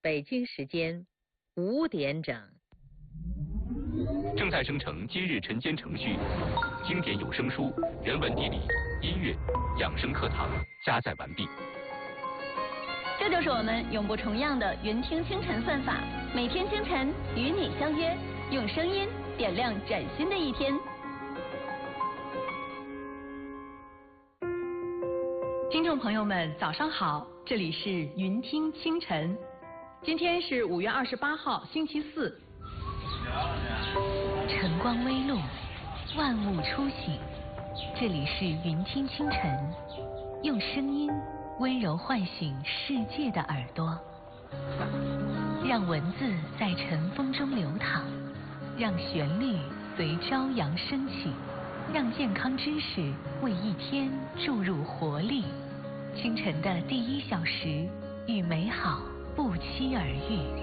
北京时间5点整。 正在生成今日晨间程序，经典有声书、人文地理、音乐、养生课堂加载完毕。 这就是我们永不重样的云听清晨算法，每天清晨与你相约，用声音点亮崭新的一天。 听众朋友们，早上好，这里是云听清晨，今天是5月28号，星期四。 晨光微露，万物初醒，这里是云听清晨，用声音温柔唤醒世界的耳朵，让文字在晨风中流淌，让旋律随朝阳升起，让健康知识为一天注入活力。清晨的第1小时，与美好不期而遇。